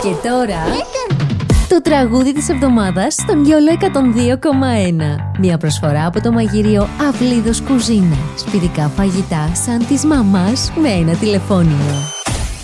Και τώρα το τραγούδι της εβδομάδας στον YOLO 102,1. Μια προσφορά από το μαγειρίο Αυλίδος Κουζίνα. Σπιτικά φαγητά σαν της μαμάς με ένα τηλεφώνημα.